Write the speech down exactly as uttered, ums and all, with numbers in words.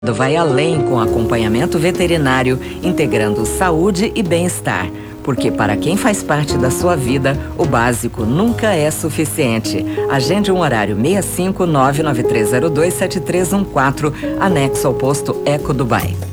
Vai além com acompanhamento veterinário, integrando saúde e bem-estar. Porque para quem faz parte da sua vida, o básico nunca é suficiente. Agende um horário seis cinco nove nove três zero dois sete três um quatro, anexo ao posto Eco Dubai.